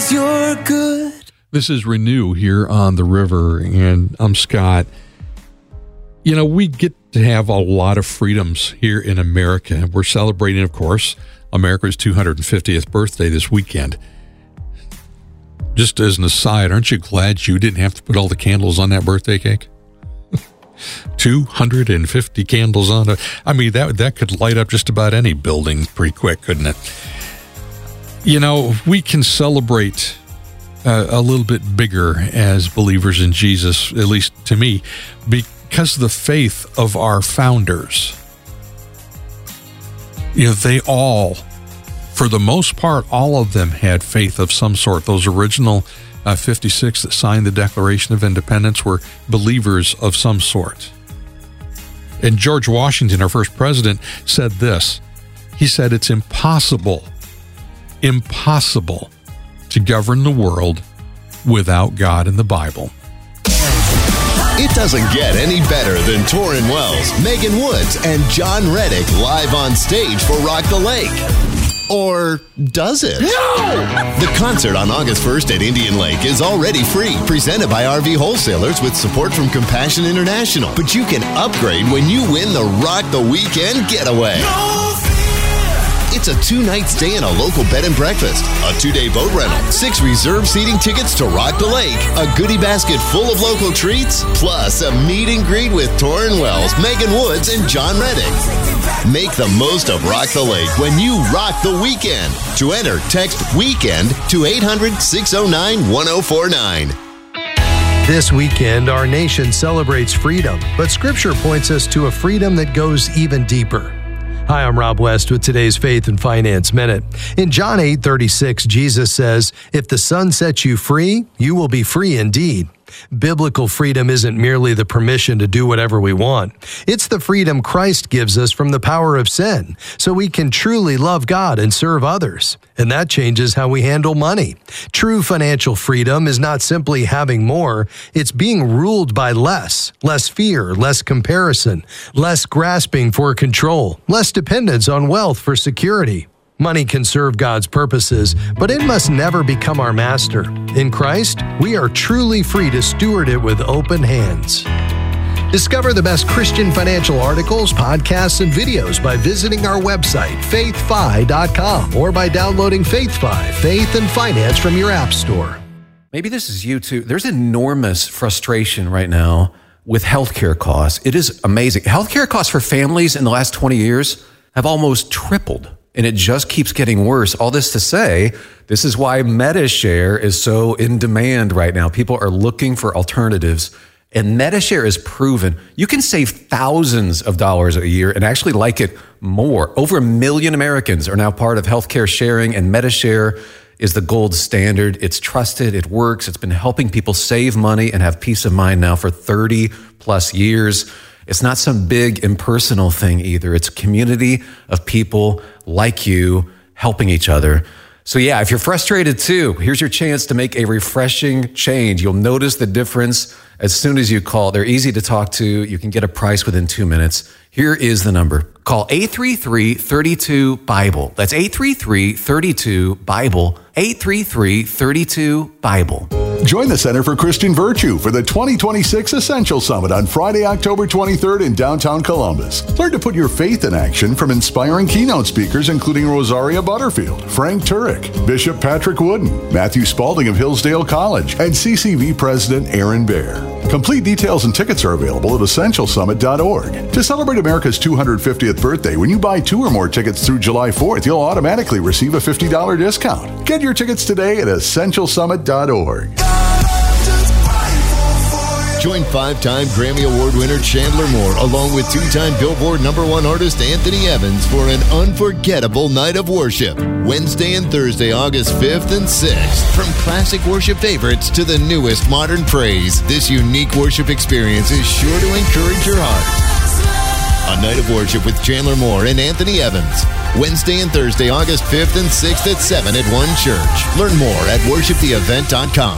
'cause you're good. This is Renew here on the river, and I'm Scott. You know, we get to have a lot of freedoms here in America. We're celebrating, of course, America's 250th birthday this weekend. Just as an aside, aren't you glad you didn't have to put all the candles on that birthday cake? 250 candles on it. I mean, that could light up just about any building pretty quick, couldn't it? You know, we can celebrate a little bit bigger as believers in Jesus, at least to me, because of the faith of our founders. You know, they all, for the most part, all of them had faith of some sort. Those original 56 that signed the Declaration of Independence were believers of some sort. And George Washington, our first president, said this. He said, it's impossible to govern the world without God and the Bible. It doesn't get any better than Torrin Wells, Megan Woods, and John Reddick live on stage for Rock the Lake. Or does it? No! The concert on August 1st at Indian Lake is already free, presented by RV Wholesalers with support from Compassion International. But you can upgrade when you win the Rock the Weekend Getaway. No! It's a 2-night stay in a local bed and breakfast, a 2-day boat rental, 6 reserved seating tickets to Rock the Lake, a goodie basket full of local treats, plus a meet and greet with Torrin Wells, Megan Woods, and John Reddick. Make the most of Rock the Lake when you rock the weekend. To enter, text WEEKEND to 800-609-1049. This weekend, our nation celebrates freedom, but Scripture points us to a freedom that goes even deeper. Hi, I'm Rob West with today's Faith and Finance Minute. In John 8:36, Jesus says, "If the Son sets you free, you will be free indeed." Biblical freedom isn't merely the permission to do whatever we want. It's the freedom Christ gives us from the power of sin, so we can truly love God and serve others. And that changes how we handle money. True financial freedom is not simply having more, it's being ruled by less fear, less comparison, less grasping for control, less dependence on wealth for security. Money can serve God's purposes, but it must never become our master. In Christ, we are truly free to steward it with open hands. Discover the best Christian financial articles, podcasts, and videos by visiting our website, faithfi.com, or by downloading FaithFi, Faith and Finance from your app store. Maybe this is you too. There's enormous frustration right now with healthcare costs. It is amazing. Healthcare costs for families in the last 20 years have almost tripled. And it just keeps getting worse. All this to say, this is why Medi-Share is so in demand right now. People are looking for alternatives. And Medi-Share is proven. You can save thousands of dollars a year and actually like it more. Over 1 million Americans are now part of healthcare sharing, and Medi-Share is the gold standard. It's trusted. It works. It's been helping people save money and have peace of mind now for 30 plus years. It's not some big impersonal thing either. It's a community of people like you helping each other. So yeah, if you're frustrated too, here's your chance to make a refreshing change. You'll notice the difference as soon as you call. They're easy to talk to. You can get a price within 2 minutes. Here is the number. Call 833-32-BIBLE. That's 833-32-BIBLE. 833-32-BIBLE. Join the Center for Christian Virtue for the 2026 Essential Summit on Friday, October 23rd in downtown Columbus. Learn to put your faith in action from inspiring keynote speakers including Rosaria Butterfield, Frank Turek, Bishop Patrick Wooden, Matthew Spalding of Hillsdale College, and CCV President Aaron Baer. Complete details and tickets are available at essentialsummit.org. To celebrate America's 250th birthday, when you buy 2 or more tickets through July 4th, you'll automatically receive a $50 discount. Get your tickets today at essentialsummit.org. Join 5-time Grammy Award winner Chandler Moore along with 2-time Billboard #1 artist Anthony Evans for an unforgettable night of worship. Wednesday and Thursday, August 5th and 6th. From classic worship favorites to the newest modern praise, this unique worship experience is sure to encourage your heart. A night of worship with Chandler Moore and Anthony Evans. Wednesday and Thursday, August 5th and 6th at 7 at One Church. Learn more at worshiptheevent.com.